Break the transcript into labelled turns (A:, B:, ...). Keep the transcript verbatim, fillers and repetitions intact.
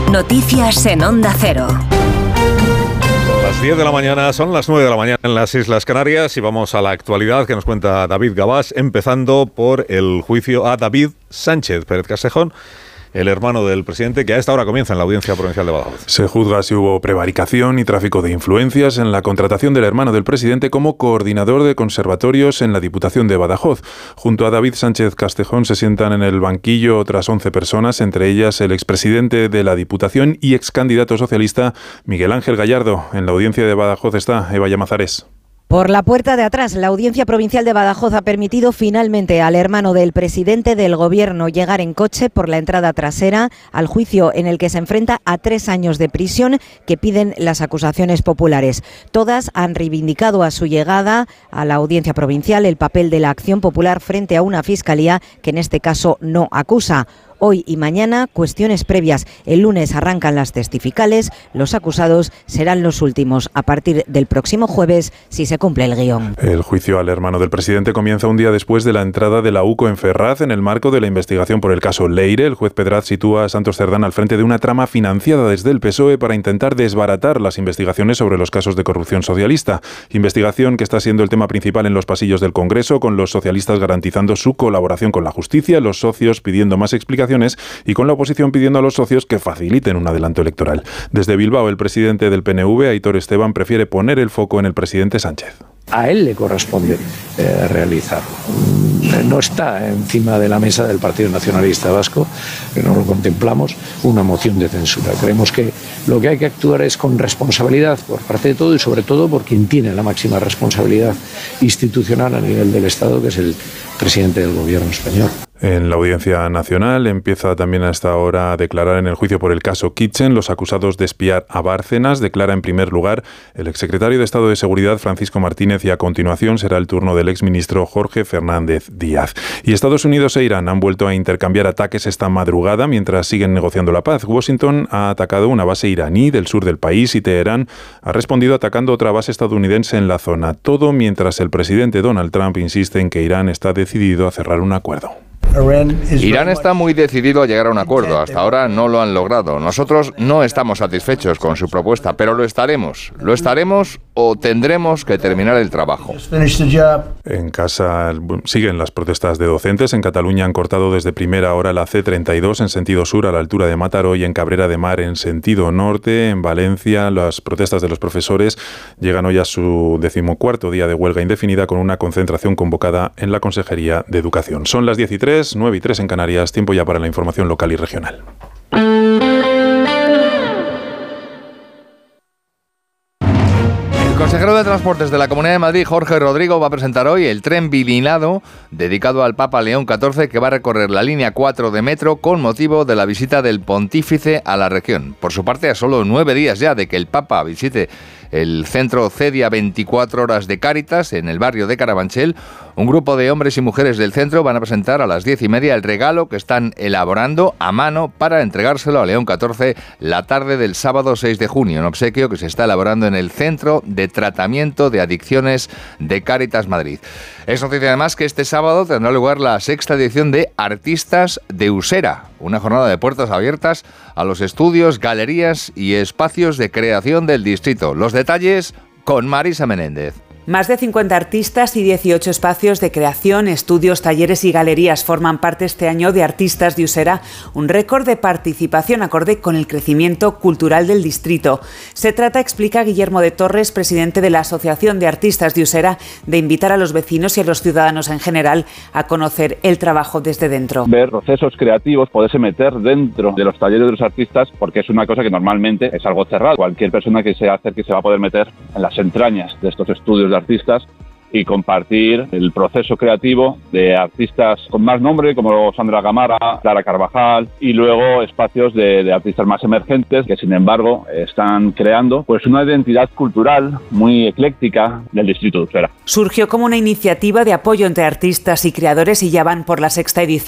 A: Noticias en Onda Cero.
B: Las diez de la mañana, son las nueve de la mañana en las Islas Canarias y vamos a la actualidad que nos cuenta David Gabás, empezando por el juicio a David Sánchez Pérez Castejón, el hermano del presidente, que a esta hora comienza en la Audiencia Provincial de Badajoz.
C: Se juzga si hubo prevaricación y tráfico de influencias en la contratación del hermano del presidente como coordinador de conservatorios en la Diputación de Badajoz. Junto a David Sánchez Castejón se sientan en el banquillo otras once personas, entre ellas el expresidente de la Diputación y excandidato socialista Miguel Ángel Gallardo. En la Audiencia de Badajoz está Eva Llamazares.
D: Por la puerta de atrás, la Audiencia Provincial de Badajoz ha permitido finalmente al hermano del presidente del Gobierno llegar en coche por la entrada trasera al juicio en el que se enfrenta a tres años de prisión que piden las acusaciones populares. Todas han reivindicado a su llegada a la Audiencia Provincial el papel de la acción popular frente a una fiscalía que en este caso no acusa. Hoy y mañana, cuestiones previas. El lunes arrancan las testificales. Los acusados serán los últimos a partir del próximo jueves, si se cumple el guión.
C: El juicio al hermano del presidente comienza un día después de la entrada de la U C O en Ferraz en el marco de la investigación por el caso Leire. El juez Pedraz sitúa a Santos Cerdán al frente de una trama financiada desde el P S O E para intentar desbaratar las investigaciones sobre los casos de corrupción socialista. Investigación que está siendo el tema principal en los pasillos del Congreso, con los socialistas garantizando su colaboración con la justicia, los socios pidiendo más explicaciones y con la oposición pidiendo a los socios que faciliten un adelanto electoral. Desde Bilbao, el presidente del P N V, Aitor Esteban, prefiere poner el foco en el presidente Sánchez.
E: A él le corresponde eh, realizarlo. No está encima de la mesa del Partido Nacionalista Vasco, que no lo contemplamos, una moción de censura. Creemos que lo que hay que actuar es con responsabilidad por parte de todo y sobre todo por quien tiene la máxima responsabilidad institucional a nivel del Estado, que es el presidente del Gobierno español.
C: En la Audiencia Nacional empieza también a esta hora a declarar en el juicio por el caso Kitchen los acusados de espiar a Bárcenas. Declara en primer lugar el exsecretario de Estado de Seguridad Francisco Martínez y a continuación será el turno del exministro Jorge Fernández Díaz. Y Estados Unidos e Irán han vuelto a intercambiar ataques esta madrugada mientras siguen negociando la paz. Washington ha atacado una base iraní del sur del país y Teherán ha respondido atacando otra base estadounidense en la zona. Todo mientras el presidente Donald Trump insiste en que Irán está decidido a cerrar un acuerdo.
F: Irán está muy decidido a llegar a un acuerdo. Hasta ahora no lo han logrado. Nosotros no estamos satisfechos con su propuesta, pero lo estaremos. Lo estaremos o tendremos que terminar el trabajo.
C: En casa siguen las protestas de docentes. En Cataluña han cortado desde primera hora la C treinta y dos en sentido sur a la altura de Mataró y en Cabrera de Mar en sentido norte. En Valencia las protestas de los profesores llegan hoy a su decimocuarto día de huelga indefinida con una concentración convocada en la Consejería de Educación. Son las diez y tres, nueve y tres en Canarias, tiempo ya para la información local y regional.
F: El consejero de Transportes de la Comunidad de Madrid, Jorge Rodrigo, va a presentar hoy el tren bilinado dedicado al Papa León catorce, que va a recorrer la línea cuatro de metro con motivo de la visita del pontífice a la región. Por su parte, a solo nueve días ya de que el Papa visite el centro Cedia veinticuatro horas de Cáritas en el barrio de Carabanchel, un grupo de hombres y mujeres del centro van a presentar a las diez y media el regalo que están elaborando a mano para entregárselo a León catorce la tarde del sábado seis de junio, un obsequio que se está elaborando en el Centro de Tratamiento de Adicciones de Cáritas Madrid. Es noticia además que este sábado tendrá lugar la sexta edición de Artistas de Usera, una jornada de puertas abiertas a los estudios, galerías y espacios de creación del distrito. Los detalles con Marisa Menéndez.
G: Más de cincuenta artistas y dieciocho espacios de creación, estudios, talleres y galerías forman parte este año de Artistas de Usera, un récord de participación acorde con el crecimiento cultural del distrito. Se trata, explica Guillermo de Torres, presidente de la Asociación de Artistas de Usera, de invitar a los vecinos y a los ciudadanos en general a conocer el trabajo desde dentro.
H: Ver procesos creativos, poderse meter dentro de los talleres de los artistas, porque es una cosa que normalmente es algo cerrado. Cualquier persona que se acerque se va a poder meter en las entrañas de estos estudios de artistas y compartir el proceso creativo de artistas con más nombre como Sandra Gamara, Clara Carvajal y luego espacios de, de artistas más emergentes que sin embargo están creando pues una identidad cultural muy ecléctica del distrito de Usera.
G: Surgió como una iniciativa de apoyo entre artistas y creadores y ya van por la sexta edición.